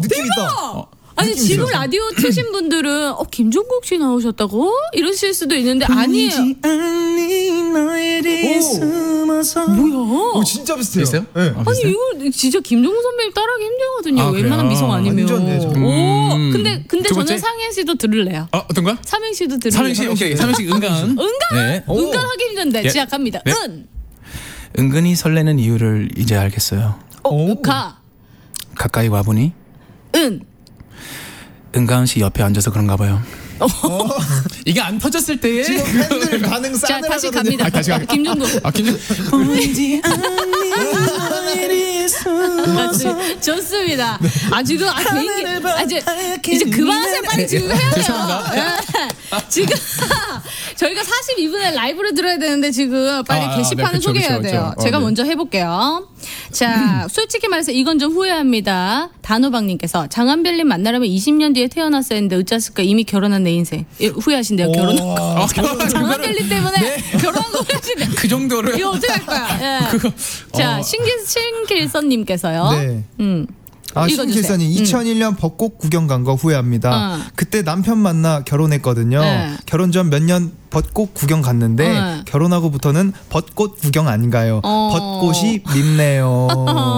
느낌 있다. 아니 느낌 지금 있어요. 라디오 트신 분들은 김종국 씨 나오셨다고 이러실 수도 있는데 아니에요. 뭐야? 진짜 비슷해요. 있어요? 네. 아니 이거 진짜 김종국 선배님 따라하기 힘들거든요. 아, 웬만한 그래요? 미성 아니면. 완전 네, 오, 근데 두 번째? 저는 상현 씨도 들을래요. 어떤 거야? 삼행시도 들을래요. 삼행시 오케이. 삼행시 은간. 은간? 네. 은간하기 힘든데 예. 시작합니다. 네. 은근히 설레는 이유를 이제 알겠어요. 가까이 와보니 은가은 씨 옆에 앉아서 그런가 봐요. 이게 안 터졌을 때에 지금 팬들 반응 자 싸늘하거든요. 다시 갑니다. 다시 갈게요. 김종국. 보이지 좋습니다. 아 지금 개인기 이제 그만하세요. 빨리 지금 해야 돼요. 죄송합니다. 네. 지금 저희가 42분에 라이브를 들어야 되는데 지금 빨리 게시판을 네, 그쵸, 소개해야 그쵸, 돼요. 그쵸. 제가 네. 먼저 해볼게요. 자 솔직히 말해서 이건 좀 후회합니다. 단호박님께서 장한별님 만나려면 20년 뒤에 태어났어야 했는데 어쩌을까 이미 결혼한 내 인생. 후회하신대요. 결혼한 거. 장한별님 때문에 결혼한 거 후회하신대요. 그 정도로 이거 어떻게 할 거야? 예. 자 신길선님께서요. 네. 읽어주세요. 신길선님 2001년 벚꽃 구경 간 거 후회합니다. 그때 남편 만나 결혼했거든요. 네. 결혼 전 몇 년 벚꽃 구경 갔는데 네. 결혼하고부터는 벚꽃 구경 아닌가요? 벚꽃이 밉네요.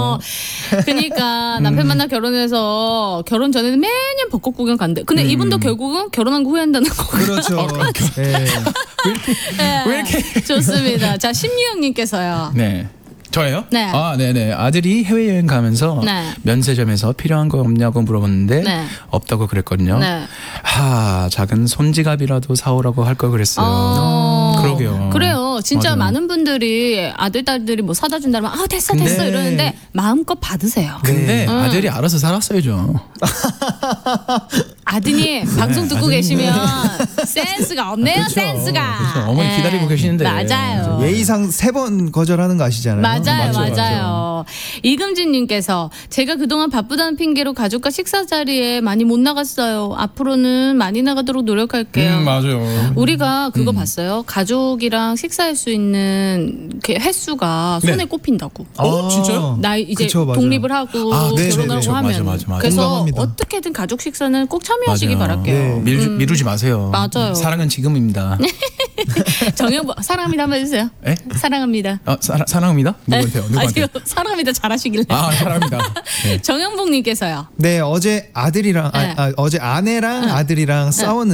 그러니까 남편 만나 결혼해서 결혼 전에는 매년 벚꽃 구경 간대. 근데 이분도 결국은 결혼한 거 후회한다는 거. 그렇죠. 네. 왜 이렇게 좋습니다. 자 심유영님께서요. 네. 저예요? 네. 아, 네네. 아들이 해외여행 가면서 네. 면세점에서 필요한 거 없냐고 물어봤는데 네. 없다고 그랬거든요. 네. 작은 손지갑이라도 사오라고 할 걸 그랬어요. 그러게요. 그래요. 진짜 맞아요. 많은 분들이 아들 딸들이 뭐 사다 준다면 됐어 근데- 이러는데 마음껏 받으세요. 근데 네. 아들이 알아서 살았어야죠. 아드님 방송 듣고 계시면 센스가 없네요. 그렇죠. 센스가. 그렇죠. 어머니 예. 기다리고 계시는데. 맞아요. 예의상 3번 거절하는 거 아시잖아요. 맞아요. 이금진님께서 제가 그동안 바쁘다는 핑계로 가족과 식사 자리에 많이 못 나갔어요. 앞으로는 많이 나가도록 노력할게요. 맞아요. 우리가 그거 봤어요. 가족이랑 식사할 수 있는 그 횟수가 손에 네. 꼽힌다고. 진짜요? 나 이제 그쵸, 맞아요. 독립을 하고 네, 결혼하고 네, 네. 하면 맞아. 그래서 공감합니다. 어떻게든 가족 식사는 꼭 참여하시기 맞아요. 바랄게요. 네. 미루지 마세요. 맞아요. 사랑은 지금입니다. 정영보 사랑합니다 한번 해주세요. 에? 사랑합니다. 사랑합니다? 누구한테요? 누구한테? 아니요, 사랑합니다 잘하시길래. 사랑합니다. 네. 정영복님께서요. 네, 어제 아들이랑 네. 어제 아내랑 아들이랑 싸웠는데